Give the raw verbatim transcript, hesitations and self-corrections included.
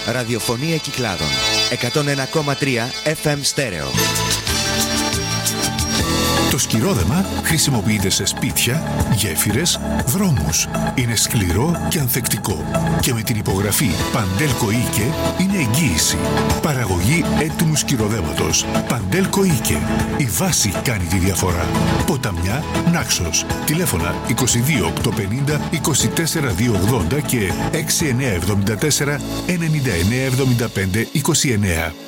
Ραδιοφωνία Κυκλάδων. εκατόν ένα κόμμα τρία εφ εμ στέρεο. Το σκυρόδεμα χρησιμοποιείται σε σπίτια, γέφυρες, δρόμους. Είναι σκληρό και ανθεκτικό. Και με την υπογραφή Παντέλκο Οίκε είναι εγγύηση. Παραγωγή έτοιμου σκυροδέματος. Παντέλκο Οίκε. Η βάση κάνει τη διαφορά. Ποταμιά, Νάξος. Τηλέφωνα είκοσι δύο οκτακόσια πενήντα είκοσι τέσσερα διακόσια ογδόντα και έξι εννιά εβδομήντα τέσσερα ενενήντα εννέα εβδομήντα πέντε είκοσι εννέα.